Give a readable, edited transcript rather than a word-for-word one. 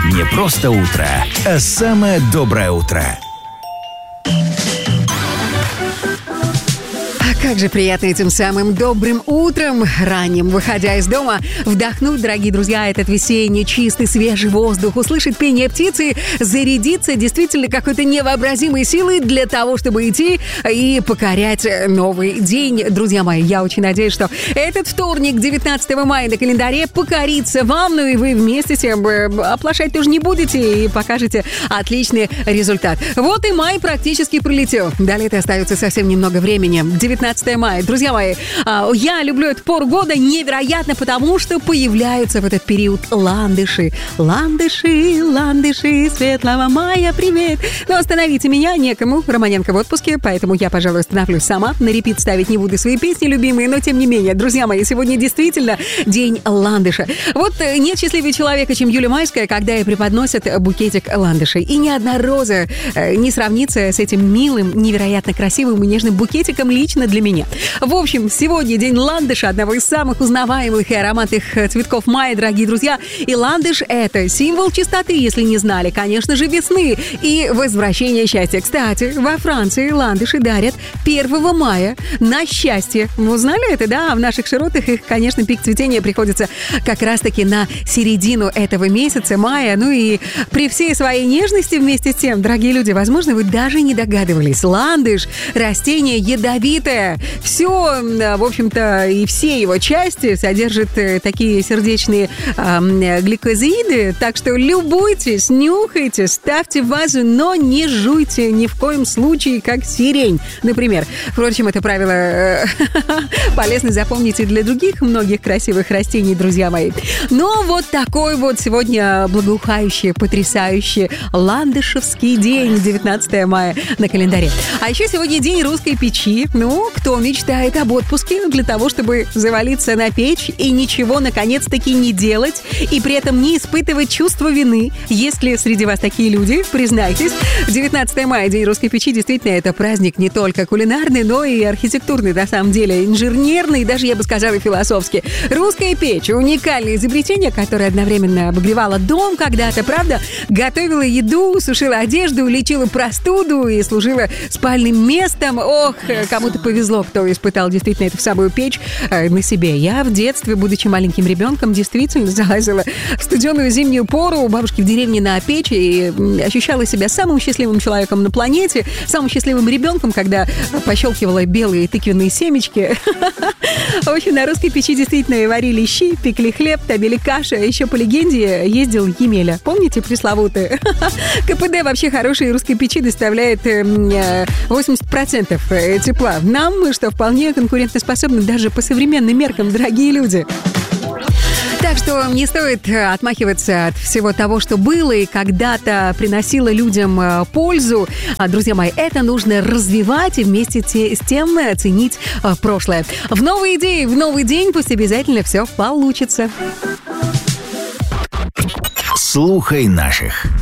Не просто утро, а самое доброе утро. Как же приятно этим самым добрым утром, ранним, выходя из дома, вдохнуть, дорогие друзья, этот весенний, чистый, свежий воздух, услышать пение птицы, зарядиться действительно какой-то невообразимой силой для того, чтобы идти и покорять новый день. Друзья мои, я очень надеюсь, что этот вторник, 19 мая на календаре, покорится вам, ну и вы вместе с тем оплошать тоже не будете и покажете отличный результат. Вот и май практически пролетел. До лета остается совсем немного времени. 19 мая. Друзья мои, я люблю эту пору года невероятно, потому что появляются в этот период ландыши. Ландыши, ландыши, светлого мая, привет. Но остановите меня некому, Романенко в отпуске, поэтому я, пожалуй, остановлюсь сама. На репит ставить не буду свои песни любимые, но тем не менее, друзья мои, сегодня действительно день ландыша. Вот нет счастливее человека, чем Юля Майская, когда ей преподносят букетик ландышей. И ни одна роза не сравнится с этим милым, невероятно красивым и нежным букетиком лично для меня. В общем, сегодня день ландыша, одного из самых узнаваемых и ароматных цветков мая, дорогие друзья. И ландыш — это символ чистоты, если не знали, конечно же, весны и возвращения счастья. Кстати, во Франции ландыши дарят 1 мая на счастье. Вы знали это, да? А в наших широтах их, конечно, пик цветения приходится как раз-таки на середину этого месяца, мая. Ну и при всей своей нежности вместе с тем, дорогие люди, возможно, вы даже не догадывались. Ландыш — растение ядовитое. Все, в общем-то, и все его части содержат такие сердечные гликозиды, так что любуйтесь, нюхайте, ставьте в вазу, но не жуйте ни в коем случае, как сирень, например. Впрочем, это правило полезно запомнить и для других многих красивых растений, друзья мои. Но вот такой вот сегодня благоухающий, потрясающий ландышевский день, 19 мая на календаре. А еще сегодня день русской печи. Ну, кто мечтает об отпуске для того, чтобы завалиться на печь и ничего, наконец-таки, не делать, и при этом не испытывать чувство вины. Есть ли среди вас такие люди? Признайтесь. 19 мая, день русской печи, действительно, это праздник не только кулинарный, но и архитектурный, на самом деле, инженерный, даже, я бы сказала, и философский. Русская печь — уникальное изобретение, которое одновременно обогревало дом когда-то, правда? Готовила еду, сушила одежду, лечила простуду и служила спальным местом. Ох, кому-то повезло, кто испытал действительно эту самую печь на себе. Я в детстве, будучи маленьким ребенком, действительно залазила в студеную зимнюю пору у бабушки в деревне на печь и ощущала себя самым счастливым человеком на планете, самым счастливым ребенком, когда пощелкивала белые тыквенные семечки. В общем, на русской печи действительно варили щи, пекли хлеб, томили каши. Еще по легенде ездил Емеля. Помните пресловутый? КПД вообще хорошей русской печи доставляет 80% тепла. Нам, что вполне конкурентоспособны даже по современным меркам, дорогие люди. Так что не стоит отмахиваться от всего того, что было и когда-то приносило людям пользу. Друзья мои, это нужно развивать и вместе с тем ценить прошлое. В новые идеи, в новый день пусть обязательно все получится. Слухай наших.